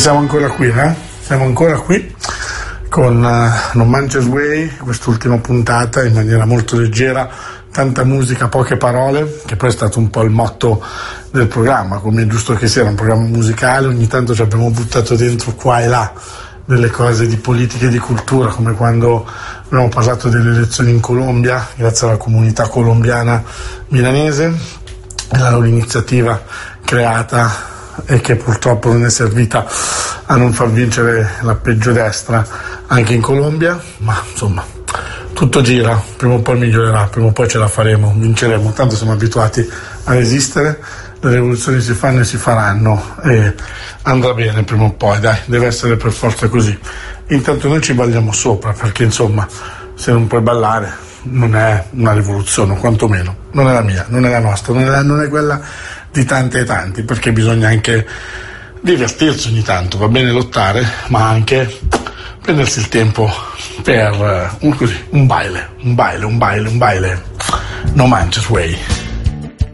siamo ancora qui, Siamo ancora qui con Non Manches Way, quest'ultima puntata in maniera molto leggera, tanta musica, poche parole, che poi è stato un po' il motto del programma, come è giusto che sia, era un programma musicale, ogni tanto ci abbiamo buttato dentro qua e là delle cose di politica e di cultura, come quando abbiamo parlato delle elezioni in Colombia, grazie alla comunità colombiana milanese, e la loro iniziativa creata e che purtroppo non è servita a non far vincere la peggio destra anche in Colombia, ma insomma tutto gira, prima o poi migliorerà, prima o poi ce la faremo, vinceremo, tanto siamo abituati a resistere, le rivoluzioni si fanno e si faranno e andrà bene prima o poi, dai, deve essere per forza così. Intanto noi ci balliamo sopra, perché insomma se non puoi ballare non è una rivoluzione, quantomeno non è la mia, non è la nostra, non è quella di tante e tanti, perché bisogna anche divertirsi ogni tanto, va bene lottare, ma anche prendersi il tempo per un baile. No Manches Way.